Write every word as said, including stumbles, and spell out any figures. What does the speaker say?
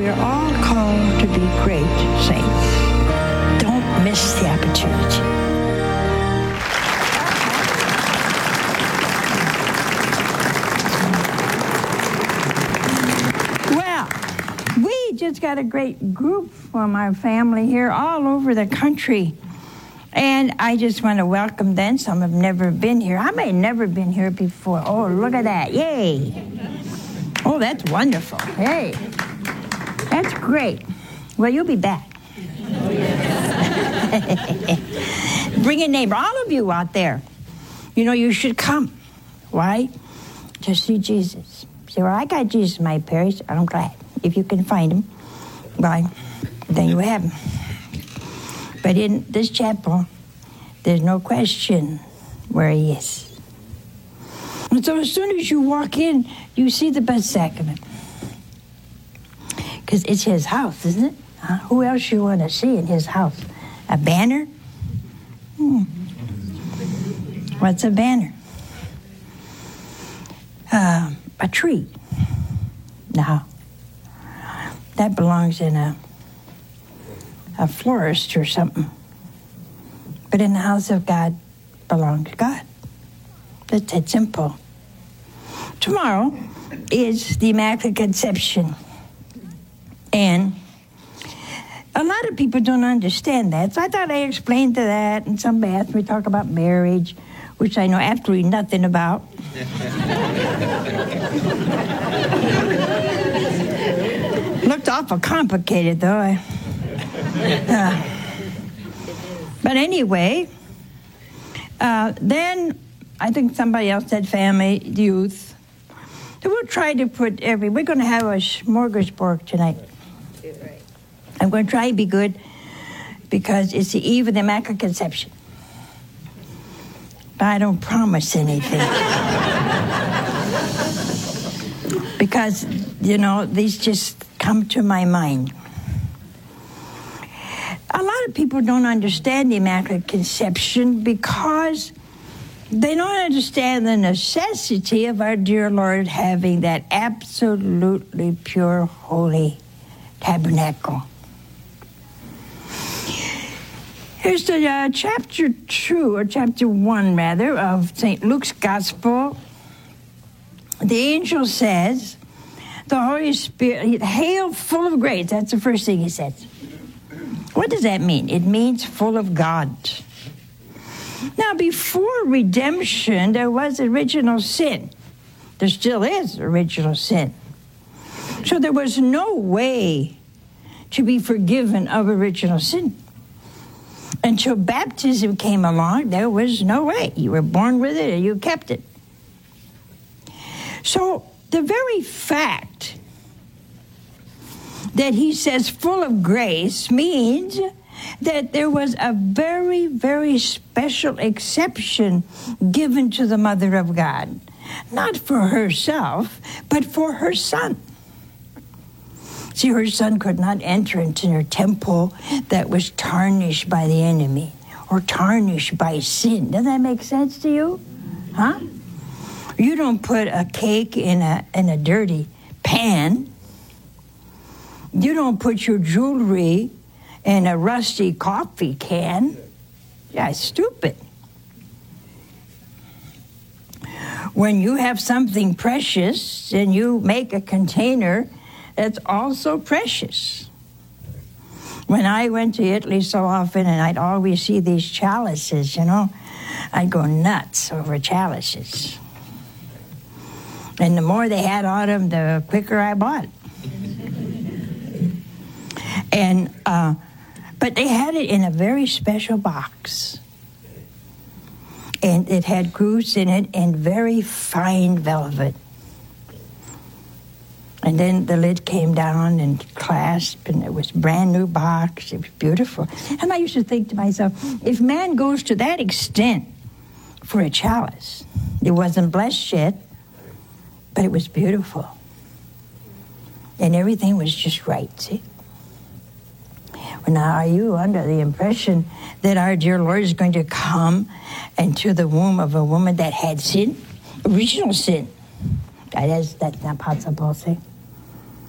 we're all called to be great saints. Don't miss the opportunity. Well, we just got a great group from our family here all over the country. And I just want to welcome them. Some have never been here. I may have never been here before. Oh, look at that. Yay. Oh, that's wonderful. Hey, that's great. Well, you'll be back. Oh, yes. Bring a neighbor. All of you out there, you know, you should come. Why? To see Jesus. Say, well, I got Jesus in my parish. I'm glad. If you can find him, why, then you have him. But in this chapel, there's no question where he is. And so as soon as you walk in, you see the Blessed Sacrament. Because it's his house, isn't it? Huh? Who else you want to see in his house? A banner? Hmm. What's a banner? Uh, a tree. No. That belongs in a, a florist or something. But in the house of God belongs to God. That's that simple. Tomorrow is the Immaculate Conception. And a lot of people don't understand that. So I thought I explained to that. And somebody asked me to talk about marriage, which I know absolutely nothing about. Looked awful complicated, though. I, uh, but anyway, uh, then I think somebody else said family, youth. So we'll try to put every, we're going to have a smorgasbord tonight. I'm going to try to be good because it's the eve of the Immaculate Conception. But I don't promise anything. Because, you know, these just come to my mind. A lot of people don't understand the Immaculate Conception because they don't understand the necessity of our dear Lord having that absolutely pure, holy tabernacle. Here's the uh, chapter two, or chapter one, rather, of Saint Luke's Gospel. The angel says, the Holy Spirit, hail full of grace. That's the first thing he says. What does that mean? It means full of God. Now, before redemption, there was original sin. There still is original sin. So there was no way to be forgiven of original sin. Until baptism came along, there was no way. You were born with it or you kept it. So the very fact that he says full of grace means that there was a very, very special exception given to the Mother of God. Not for herself, but for her son. See, her son could not enter into her temple that was tarnished by the enemy or tarnished by sin. Does that make sense to you? Huh? You don't put a cake in a in a dirty pan. You don't put your jewelry in a rusty coffee can. Yeah, stupid. When you have something precious and you make a container that's also precious. When I went to Italy so often and I'd always see these chalices, you know, I'd go nuts over chalices. And the more they had on them, the quicker I bought. And, uh, but they had it in a very special box. And it had grooves in it and very fine velvet. And then the lid came down and clasped, and it was a brand new box. It was beautiful. And I used to think to myself, if man goes to that extent for a chalice, it wasn't blessed yet, but it was beautiful. And everything was just right, see? Well, now, are you under the impression that our dear Lord is going to come into the womb of a woman that had sin? Original sin. That is, that's not possible, see?